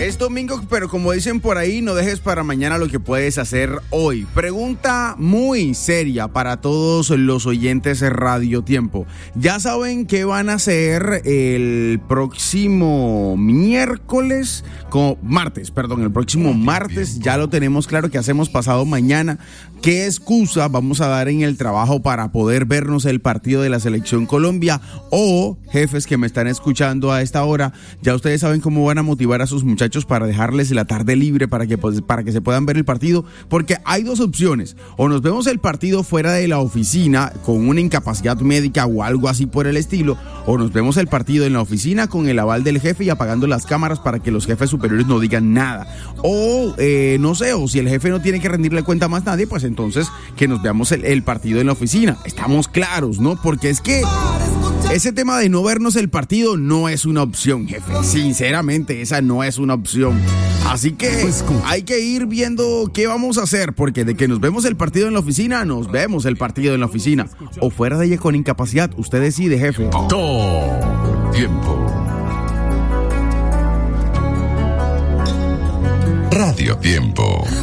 Es domingo, pero como dicen por ahí, no dejes para mañana lo que puedes hacer hoy. Pregunta muy seria para todos los oyentes de Radio Tiempo. ¿Ya saben qué van a hacer el próximo martes? El próximo martes, ya lo tenemos claro que hacemos pasado mañana. ¿Qué excusa vamos a dar en el trabajo para poder vernos el partido de la Selección Colombia? O, jefes que me están escuchando a esta hora, ya ustedes saben cómo van a motivar a sus muchachos para dejarles la tarde libre para que se puedan ver el partido, porque hay dos opciones: o nos vemos el partido fuera de la oficina con una incapacidad médica o algo así por el estilo, o nos vemos el partido en la oficina con el aval del jefe y apagando las cámaras para que los jefes superiores no digan nada, o no sé, o si el jefe no tiene que rendirle cuenta a más nadie, pues entonces que nos veamos el partido en la oficina. Estamos claros, ¿no? Porque es que ese tema de no vernos el partido no es una opción, jefe. Sinceramente, esa no es una opción. Así que hay que ir viendo qué vamos a hacer, porque de que nos vemos el partido en la oficina, nos vemos el partido en la oficina. O fuera de ella con incapacidad, usted decide, jefe. Todo tiempo. Radio Tiempo.